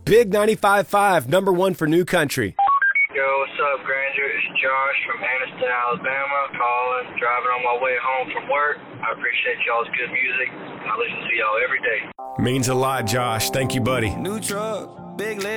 Big 95.5, number one for new country. Yo, what's up, Grandeur? It's Josh from Anniston, Alabama, calling, driving on my way home from work. I appreciate y'all's good music. I listen to y'all every day. Means a lot, Josh. Thank you, buddy. New truck, big leg.